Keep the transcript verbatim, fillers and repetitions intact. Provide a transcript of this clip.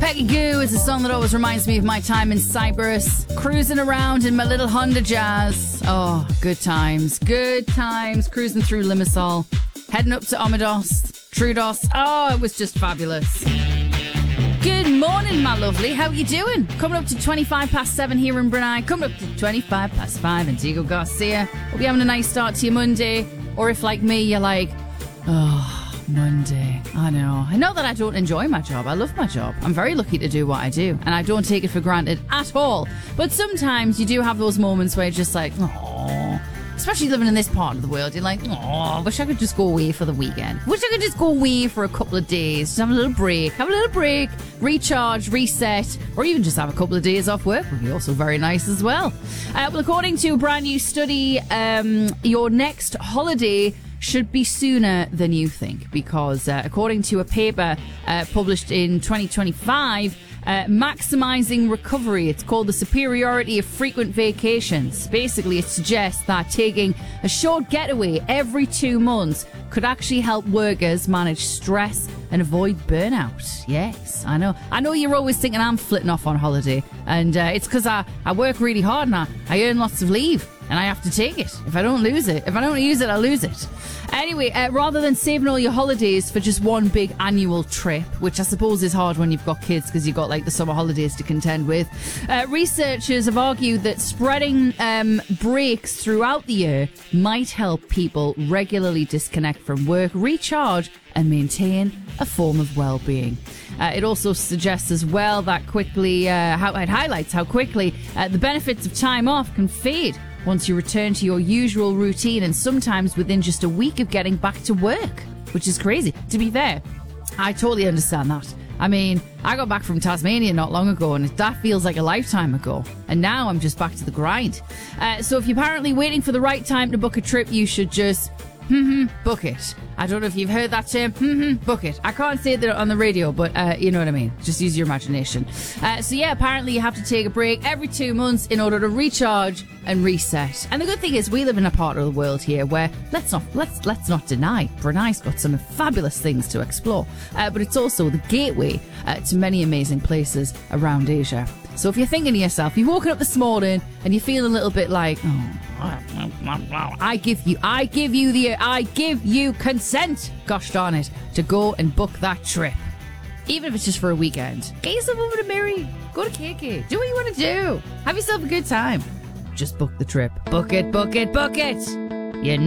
Peggy Goo is a song that always reminds me of my time in Cyprus, cruising around in my little Honda Jazz. Oh, good times, good times, cruising through Limassol, heading up to Omidos, Troodos. Oh, it was just fabulous. Good morning, my lovely. How are you doing? Coming up to twenty-five past seven here in Brunei. Coming up to twenty-five past five in Diego Garcia. Hope you're having a nice start to your Monday. Or if, like me, you're like, oh, Monday. I know. I know that I don't enjoy my job. I love my job. I'm very lucky to do what I do. And I don't take it for granted at all. But sometimes you do have those moments where you're just like, oh. Especially living in this part of the world, you're like, oh, I wish I could just go away for the weekend. Wish I could just go away for a couple of days, just have a little break, have a little break, recharge, reset, or even just have a couple of days off work would be also very nice as well. Uh, well, according to a brand new study, um, your next holiday should be sooner than you think, because uh, according to a paper uh, published in twenty twenty-five, Uh, maximizing recovery. It's called the superiority of frequent vacations. Basically, it suggests that taking a short getaway every two months could actually help workers manage stress and avoid burnout. Yes, I know. I know you're always thinking I'm flitting off on holiday, and uh, it's because I, I work really hard and I, I earn lots of leave, and I have to take it. If I don't lose it, if I don't use it, I lose it. Anyway, uh, rather than saving all your holidays for just one big annual trip, which I suppose is hard when you've got kids because you've got like the summer holidays to contend with, uh, researchers have argued that spreading um, breaks throughout the year might help people regularly disconnect from work, recharge, and maintain a form of well-being. Uh, it also suggests as well that quickly, uh, how it highlights how quickly uh, the benefits of time off can fade once you return to your usual routine, and sometimes within just a week of getting back to work, which is crazy. To be fair, I totally understand that. I mean, I got back from Tasmania not long ago, and that feels like a lifetime ago. And now I'm just back to the grind. Uh, so if you're apparently waiting for the right time to book a trip, you should just hmm book it. I don't know if you've heard that term, hmm book it. I can't say that on the radio, but uh, you know what I mean. Just use your imagination. Uh, so yeah, apparently you have to take a break every two months in order to recharge and reset. And the good thing is we live in a part of the world here where, let's not let's let's not deny, Brunei's got some fabulous things to explore. Uh, but it's also the gateway uh, to many amazing places around Asia. So if you're thinking to yourself, you've woken up this morning and you feel a little bit like, oh, I give you, I give you the, I give you consent, gosh darn it, to go and book that trip. Even if it's just for a weekend. Get yourself over to Mary, go to K K, do what you want to do. Have yourself a good time. Just book the trip. Book it, book it, book it. You